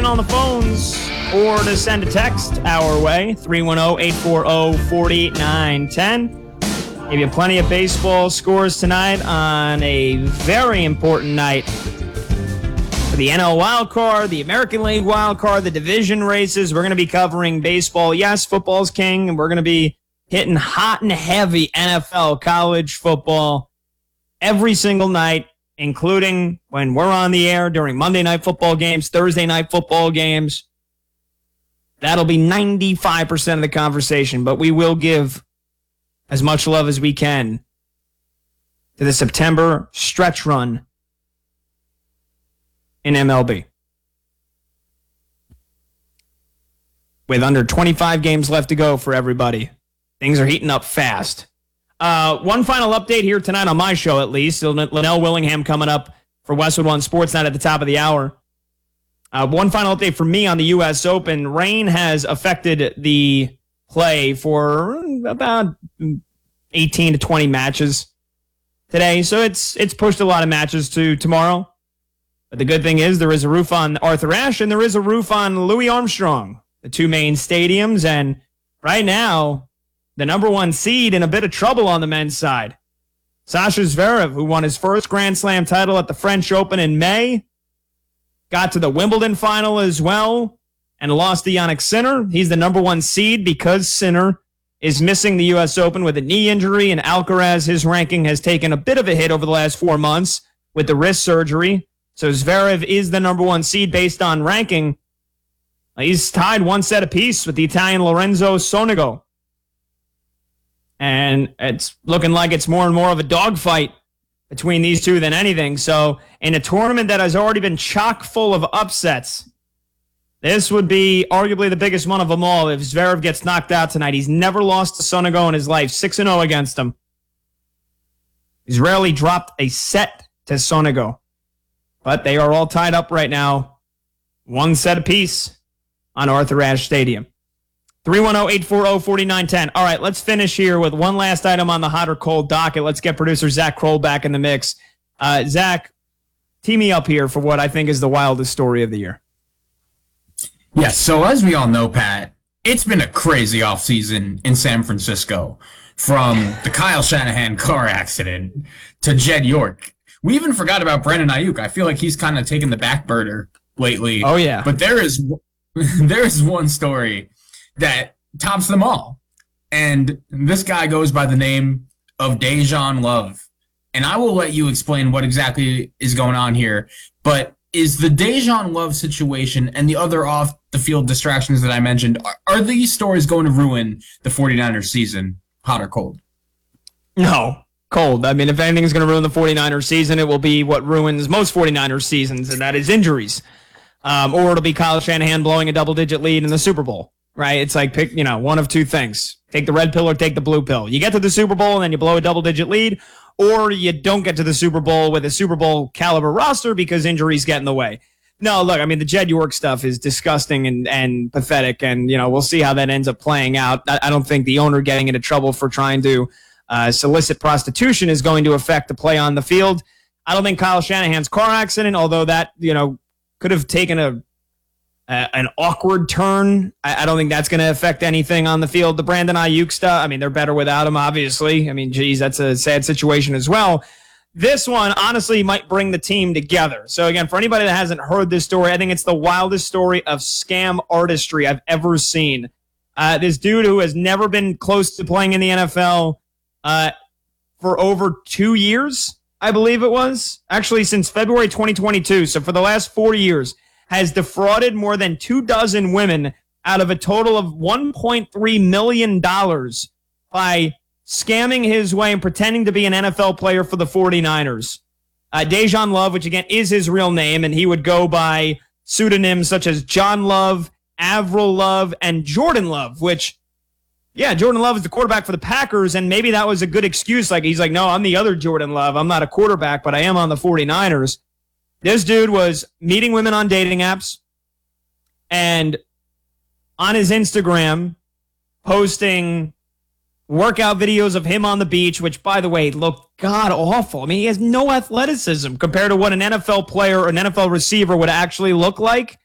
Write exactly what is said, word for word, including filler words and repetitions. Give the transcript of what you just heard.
on the phones or to send a text our way, three one zero, eight four zero, four nine one zero. Give you plenty of baseball scores tonight on a very important night for the N L wild card, the American League wild card, the division races. We're going to be covering baseball. Yes, football's king, and we're going to be hitting hot and heavy N F L, college football every single night, including when we're on the air during Monday night football games, Thursday night football games. That'll be ninety-five percent of the conversation, but we will give as much love as we can to the September stretch run in M L B. With under twenty-five games left to go for everybody, things are heating up fast. Uh, one final update here tonight on my show, at least. Linnell Willingham coming up for Westwood One Sports Night at the top of the hour. Uh, one final update for me on the U S Open. Rain has affected the play for about eighteen to twenty matches today, so it's it's pushed a lot of matches to tomorrow. But the good thing is there is a roof on Arthur Ashe and there is a roof on Louis Armstrong, the two main stadiums, and right now, the number one seed in a bit of trouble on the men's side. Sasha Zverev, who won his first Grand Slam title at the French Open in May, got to the Wimbledon final as well and lost to Jannik Sinner. He's the number one seed because Sinner is missing the U S Open with a knee injury, and Alcaraz, his ranking has taken a bit of a hit over the last four months with the wrist surgery. So Zverev is the number one seed based on ranking. He's tied one set apiece with the Italian Lorenzo Sonego. And it's looking like it's more and more of a dogfight between these two than anything. So in a tournament that has already been chock full of upsets, this would be arguably the biggest one of them all if Zverev gets knocked out tonight. He's never lost to Sonego in his life, six and oh against him. He's rarely dropped a set to Sonego. But they are all tied up right now, one set apiece on Arthur Ashe Stadium. three one zero, eight four zero, four nine one zero. All right, let's finish here with one last item on the hot or cold docket. Let's get producer Zach Kroll back in the mix. Uh, Zach, tee me up here for what I think is the wildest story of the year. Yes, so as we all know, Pat, it's been a crazy offseason in San Francisco. From the Kyle Shanahan car accident to Jed York. We even forgot about Brandon Ayuk. I feel like he's kind of taken the back burner lately. Oh, yeah. But there is there is one story that tops them all. And this guy goes by the name of Dejan Love. And I will let you explain what exactly is going on here. But is the Dejan Love situation and the other off-the-field distractions that I mentioned, are, are these stories going to ruin the 49ers season, hot or cold? No. Cold. I mean, if anything's going to ruin the 49ers season, it will be what ruins most 49ers seasons, and that is injuries. Um, or it'll be Kyle Shanahan blowing a double-digit lead in the Super Bowl, right? It's like, pick, you know, one of two things. Take the red pill or take the blue pill. You get to the Super Bowl and then you blow a double-digit lead, or you don't get to the Super Bowl with a Super Bowl caliber roster because injuries get in the way. No, look, I mean, the Jed York stuff is disgusting and, and pathetic, and, you know, we'll see how that ends up playing out. I, I don't think the owner getting into trouble for trying to Uh, solicit prostitution is going to affect the play on the field. I don't think Kyle Shanahan's car accident, although that, you know, could have taken a, a an awkward turn. I, I don't think that's going to affect anything on the field. The Brandon Ayuk stuff, I mean, they're better without him, obviously. I mean, geez, that's a sad situation as well. This one, honestly, might bring the team together. So, again, for anybody that hasn't heard this story, I think it's the wildest story of scam artistry I've ever seen. Uh, this dude who has never been close to playing in the N F L Uh, for over two years, I believe it was. Actually, since February twenty twenty-two, so for the last four years, has defrauded more than two dozen women out of a total of one point three million dollars by scamming his way and pretending to be an N F L player for the 49ers. Uh, Dejan Love, which again is his real name, and he would go by pseudonyms such as John Love, Avril Love, and Jordan Love, which... Yeah, Jordan Love is the quarterback for the Packers, and maybe that was a good excuse. Like, he's like, no, I'm the other Jordan Love. I'm not a quarterback, but I am on the 49ers. This dude was meeting women on dating apps and on his Instagram posting workout videos of him on the beach, which, by the way, look god-awful. I mean, he has no athleticism compared to what an N F L player or an N F L receiver would actually look like.